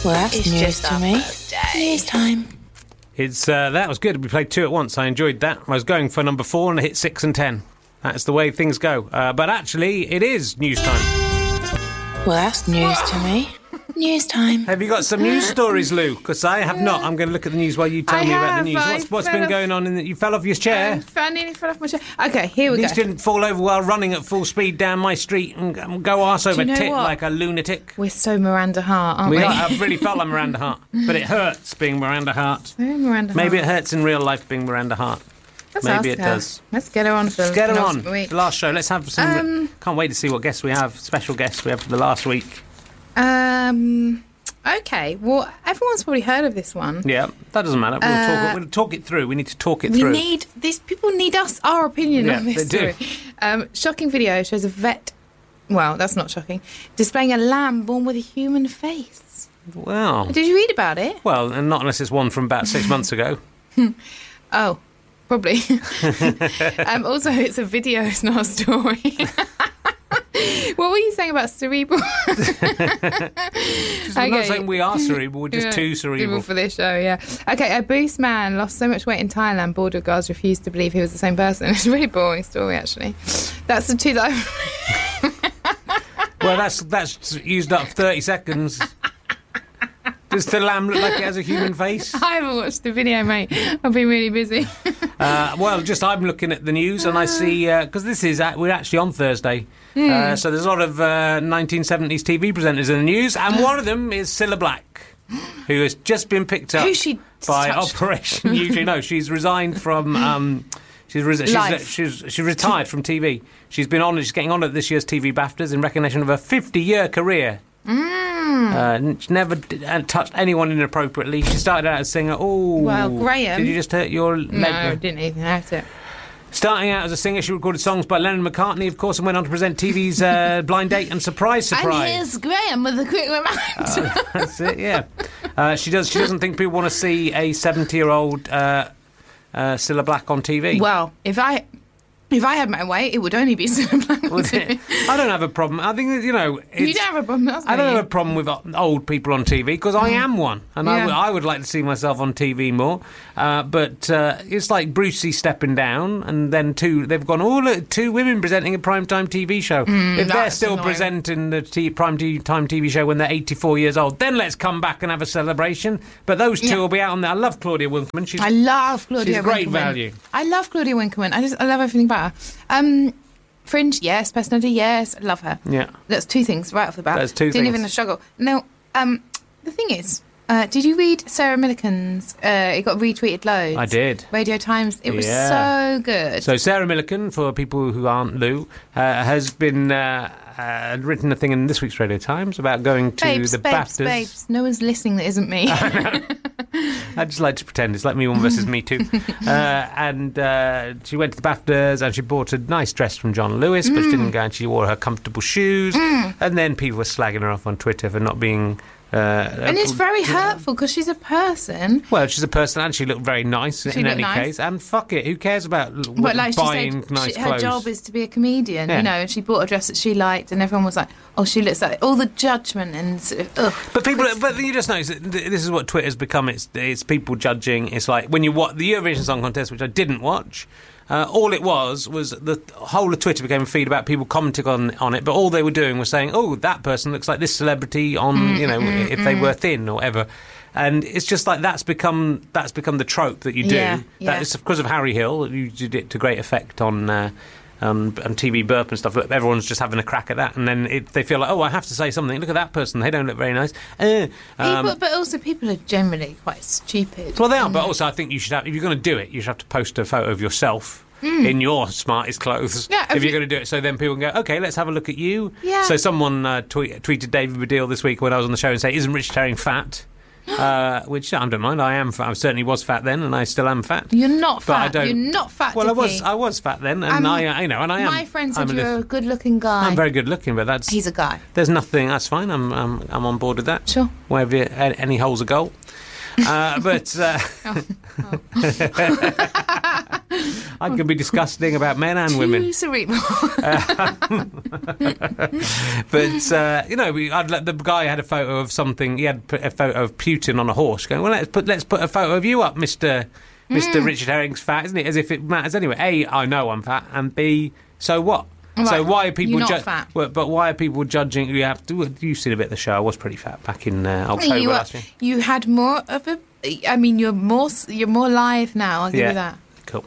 Well, that's It's news just to our me. first day. News time. It's that was good. We played 2 at once. I enjoyed that. I was going for number 4 and I hit 6 and 10. That's the way things go. But actually, it is news time. Well, that's news to me. News time. Have you got some news stories, Lou? Because I have not. I'm going to look at the news while you tell me about the news. What's been going on? You fell off your chair? I nearly fell off my chair. Okay, here we At go. least you didn't fall over while running at full speed down my street and go arse over you know tit what? like a lunatic. We're so Miranda Hart, aren't we? I really felt like Miranda Hart. But it hurts being Miranda Hart. So Miranda Maybe it Hart. hurts in real life being Miranda Hart. Let's Maybe ask it her. does. Let's get her on for Let's get her the on. last week. The last show. Let's have some... can't wait to see what guests we have. Special guests we have for the last week. Okay, well, everyone's probably heard of this one. Yeah, that doesn't matter. We'll talk it through. We need to talk it We through. need these people need our opinion Yeah, on this they story. Shocking video shows a vet. Well, that's not shocking. Displaying a lamb born with a human face. Well, Did you read about it? well, and not unless it's one from about 6 months ago. Oh, probably. Also, it's a video. It's not a story. What were you saying about cerebral? I'm not saying we are cerebral. We're just too cerebral. For this show, yeah. Okay, a Boost man lost so much weight in Thailand, border guards refused to believe he was the same person. It's a really boring story, actually. That's the two that Well, that's used up 30 seconds. Does the lamb look like it has a human face? I haven't watched the video, mate. I've been really busy. Well, just I'm looking at the news and I see because we're actually on Thursday, so there's a lot of 1970s TV presenters in the news, and one of them is Cilla Black, who has just been picked up Who's she by touched? Operation Eugene. No, she's resigned from. She's retired from TV. She's getting on at this year's TV BAFTAs in recognition of her 50-year career. She never touched anyone inappropriately. She started out as a singer. Oh, Well, Graham. Did you just hurt your leg? No, I didn't even hurt it. Starting out as a singer, she recorded songs by Lennon McCartney, of course, and went on to present TV's Blind Date and Surprise. And here's Graham with a quick reminder. That's it, yeah. She doesn't think people want to see a 70-year-old Cilla Black on TV. Well, if I had my way, it would only be Cilla Black. I don't have a problem. I think, You don't have a problem. That's I don't me. have a problem with old people on TV because I am one, and Yeah. I would like to see myself on TV more. But it's like Brucey stepping down, and then they've gone, oh look, 2 women presenting a primetime TV show. If they're that's still annoying. presenting the primetime TV show when they're 84 years old, then let's come back and have a celebration. But those 2 will be out on there. I love Claudia Winkleman. I love Claudia she's great Winkleman. value. I love Claudia Winkleman. I love everything about her. Fringe, yes. Personality, yes. I love her. Yeah. That's 2 things right off the bat. That's 2 Didn't things. even struggle. Now, the thing is, did you read Sarah Millican's? It got retweeted loads. I did. Radio Times. It was Yeah. so good. So Sarah Millican, for people who aren't Lou, has been written a thing in this week's Radio Times about going to the BAFTAs. Babes. No one's listening that isn't me. I just like to pretend it's like Me One versus Me Too. And she went to the BAFTAs and she bought a nice dress from John Lewis, but she didn't go, and she wore her comfortable shoes. And then people were slagging her off on Twitter for not being... And it's very hurtful because she's a person. Well, she's a person and she looked very nice in looked any nice. case. And fuck it, who cares about But like buying she said, nice her clothes? job is to be a comedian, Yeah. you know, and she bought a dress that she liked and everyone was like, oh, she looks like... All the judgment and sort of, ugh. But you just notice that this is what Twitter's become. It's people judging. It's like when you watch the Eurovision Song Contest, which I didn't watch. All it was the whole of Twitter became a feed about people commenting on it, but all they were doing was saying, oh, that person looks like this celebrity on, if they were thin or whatever. And it's just like that's become the trope that you do. Yeah, yeah. That is because of Harry Hill. You did it to great effect on TV Burp and stuff. Everyone's just having a crack at that, and then they feel like, oh, I have to say something. Look at that person; they don't look very nice. But also people are generally quite stupid. Well, they are, but also I think you should have, if you're going to do it, you should have to post a photo of yourself in your smartest clothes. Yeah, if you're going to do it, so then people can go, okay, let's have a look at you. Yeah. So someone tweeted David Baddiel this week when I was on the show and say, isn't Richard Herring fat? Which I don't mind. I am fat. I certainly was fat then, and I still am fat. You're not But I fat. don't- You're not fat. Well, Dicky. I was fat then, and I am. My friend said I'm you're a good-looking guy. I'm very good looking, but that's He's a guy. there's nothing. That's fine. I'm on board with that. Sure. Wherever any hole's a goal. But I can be disgusting about men and women. Too cerebral. But I'd let the guy had a photo of something. He had put a photo of Putin on a horse. Going, well, let's put a photo of you up, Mr. Richard Herring's fat, isn't it? As if it matters anyway. A, I know I'm fat, and B, so what? Right. So why are people You're not fat. Well, but why are people judging? You've seen a bit of the show. I was pretty fat back in October last year. You had more of a. I mean, you're more live now. I'll give you that. Cool.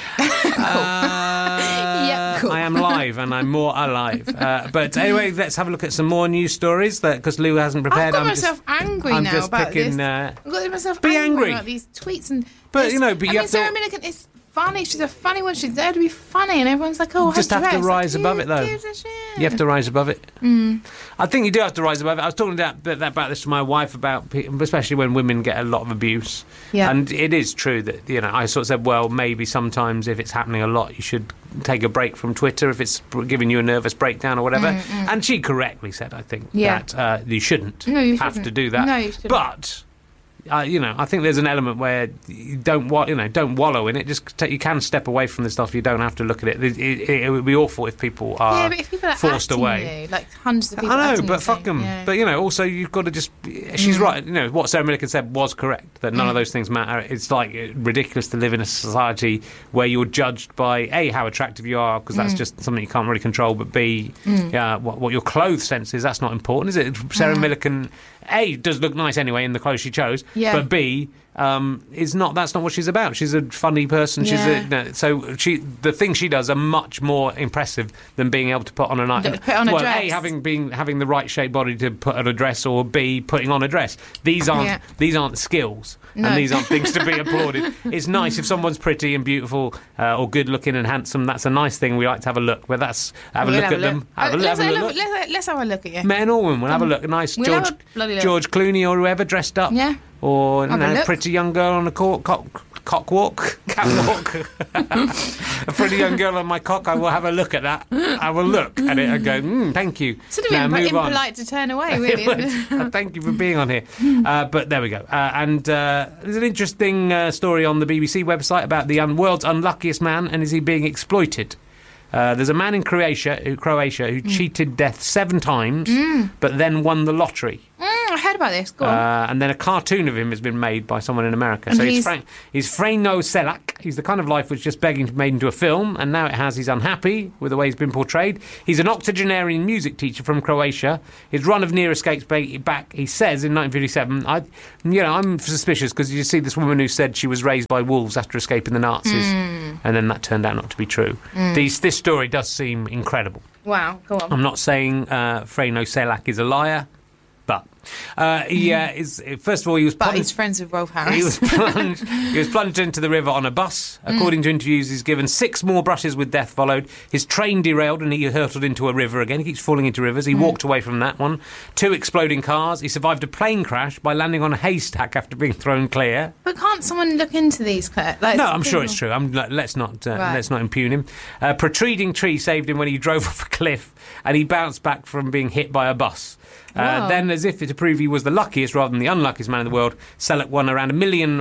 Yeah, cool. I am live and I'm more alive. But anyway, let's have a look at some more news stories because Lou hasn't prepared. I've got myself angry I'm now just about picking, this. I've got myself be angry angry about these tweets and. But you have Sarah to. Millican is funny. She's a funny one. She's there to be funny, and everyone's like, "Oh, Just have to rise above it, though. You have to rise above it. I think you do have to rise above it. I was talking about this to my wife especially when women get a lot of abuse. Yeah. And it is true that I sort of said, well, maybe sometimes if it's happening a lot, you should take a break from Twitter if it's giving you a nervous breakdown or whatever. And she correctly said, I think, that you shouldn't have to do that. No, you shouldn't. But. I think there's an element where you don't wallow in it. Just you can step away from the stuff. You don't have to look at it. It would be awful if people are but if people are forced acting away. You, like hundreds of people. I know, but you, fuck them. yeah. But also you've got to just. She's right. What Sarah Millican said was correct. That none of those things matter. It's like ridiculous to live in a society where you're judged by A, how attractive you are, because that's just something you can't really control. But B, what your clothes sense is. That's not important, is it? Sarah Millican. A, does look nice anyway in the clothes she chose, but B, that's not what she's about. She's a funny person. Yeah. The things she does are much more impressive than being able to put on a dress. A, having the right shaped body to put on a dress, or B, putting on a dress. These aren't skills, and these aren't things to be applauded. It's nice if someone's pretty and beautiful, or good looking and handsome. That's a nice thing. We like to have a look. But have a look at them. Let's have a look at you. Men or women, we'll have a look. A nice George Clooney or whoever dressed up. Yeah. Or a pretty young girl on a catwalk. A pretty young girl on my cock. I will have a look at that. I will look at it and go, thank you. Sort of impolite to turn away, really, isn't it? Thank you for being on here. But there we go. And there's an interesting story on the BBC website about the world's unluckiest man, and is he being exploited? There's a man in Croatia who cheated death 7 times, but then won the lottery. I heard about this. Go on. And then a cartoon of him has been made by someone in America. And so he's Frano Selak. He's the kind of life which just begging to be made into a film, and now he's unhappy with the way he's been portrayed. He's an octogenarian music teacher from Croatia. His run of near escapes back, he says, in 1957. I'm suspicious because you see this woman who said she was raised by wolves after escaping the Nazis, and then that turned out not to be true. This story does seem incredible. Wow, go on. I'm not saying Frano Selak is a liar. But he is. First of all, he was. But he's friends with Rolf Harris. He was plunged into the river on a bus. According to interviews, he's given 6 more brushes with death followed. His train derailed and he hurtled into a river again. He keeps falling into rivers. He walked away from that one. 2 exploding cars. He survived a plane crash by landing on a haystack after being thrown clear. But can't someone look into these, Claire? No, I'm sure it's true. Let's not impugn him. A protruding tree saved him when he drove off a cliff, and he bounced back from being hit by a bus. Then, as if to prove he was the luckiest rather than the unluckiest man in the world, Selak won around $1 million,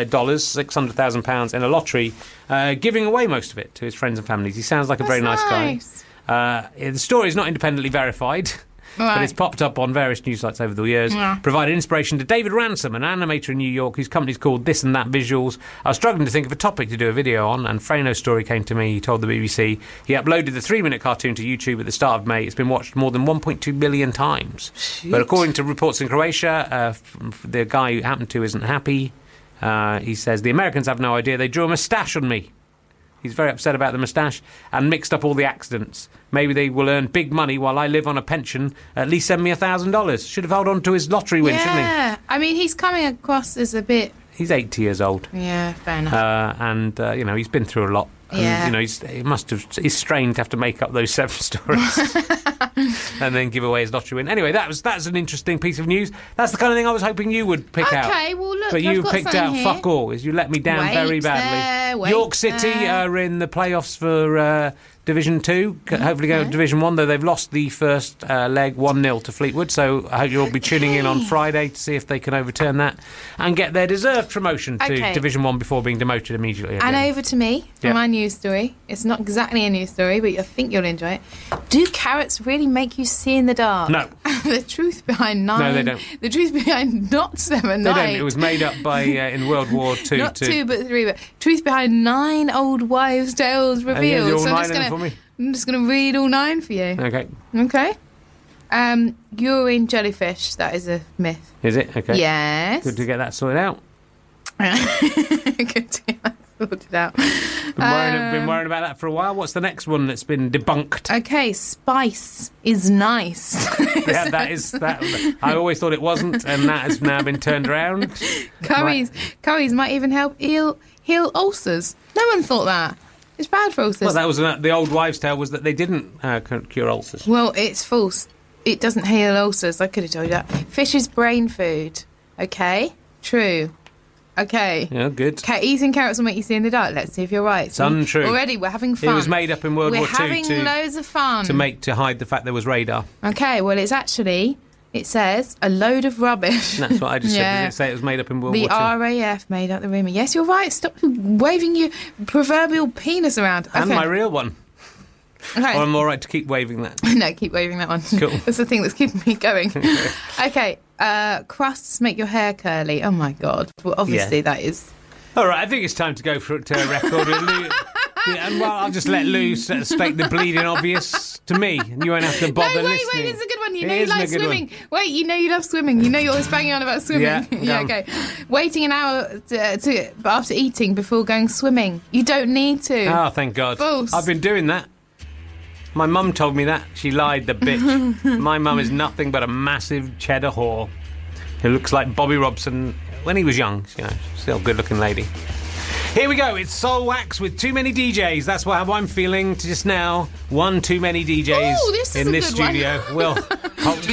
£600,000 in a lottery, giving away most of it to his friends and families. He sounds like a very nice guy. The story is not independently verified. Right. But it's popped up on various news sites over the years. Provided inspiration to David Ransom, an animator in New York whose company's called This and That Visuals. I was struggling to think of a topic to do a video on, and Frano's story came to me. He told the BBC he uploaded the 3-minute cartoon to YouTube at the start of May. It's been watched more than 1.2 million times. Shoot. But according to reports in Croatia, the guy who happened to isn't happy. He says, the Americans have no idea. They drew a moustache on me. He's very upset about the moustache and mixed up all the accidents. Maybe they will earn big money while I live on a pension. At least send me $1,000. Should have held on to his lottery win, shouldn't he? Yeah, I mean, he's coming across as a bit... He's 80 years old. Yeah, fair enough. And he's been through a lot. Yeah. And, he's strained to have to make up those 7 stories and then give away his lottery win. Anyway, that's an interesting piece of news. That's the kind of thing I was hoping you would pick out. Okay, well, look, but you picked out fuck all. You let me down very badly. York City are in the playoffs for Division 2, hopefully go to Division 1, though they've lost the first leg 1-0 to Fleetwood, so I hope you'll be tuning in on Friday to see if they can overturn that and get their deserved promotion to Division 1 before being demoted immediately again. And over to me for my news story. It's not exactly a news story, but I think you'll enjoy it. Do carrots really make you see in the dark? No. The truth behind 9... No, they don't. The truth behind not 7, They 9... don't. It was made up by in World War II. Not 2, but 3. But truth behind 9 old wives' tales revealed. All So 9 for me. I'm just going to read all 9 for you. Okay. Okay. Urine jellyfish. That is a myth. Is it? Okay. Yes. Good to get that sorted out. Good to get that sorted out. Been worrying about that for a while. What's the next one that's been debunked? Okay, spice is nice. Yeah, that. I always thought it wasn't, and that has now been turned around. Curries might even help heal ulcers. No one thought that. It's bad for ulcers. Well, that was the old wives' tale was that they didn't cure ulcers. Well, it's false. It doesn't heal ulcers. I could have told you that. Fish is brain food. Okay? True. Okay. Yeah, good. Eating carrots will make you see in the dark. Let's see if you're right. It's untrue. Already, we're having fun. It was made up in World War II. We're having loads of fun. To hide the fact there was radar. Okay, well, it's actually... It says a load of rubbish. That's what I just said. Did it say it was made up in World War II? The RAF made up the rumour. Yes, you're right. Stop waving your proverbial penis around. And my real one. Okay. Or I'm all right to keep waving that. No, keep waving that one. Cool. That's the thing that's keeping me going. Okay, crusts make your hair curly. Oh, my God. Well, obviously that is... All right, I think it's time to go to a record. And I'll just let Lou state the bleeding obvious to me, and you won't have to bother listening. Wait, it's a good one. You know you like swimming. Wait, you know you love swimming. You know you're always banging on about swimming. Yeah, okay. Waiting an hour after eating before going swimming. You don't need to. Oh, thank God. False. I've been doing that. My mum told me that. She lied, the bitch. My mum is nothing but a massive cheddar whore who looks like Bobby Robson when he was young. You know, still a good-looking lady. Here we go. It's Soul Wax with Too Many DJs. That's how I'm feeling just now. One too many DJs in this studio. Well,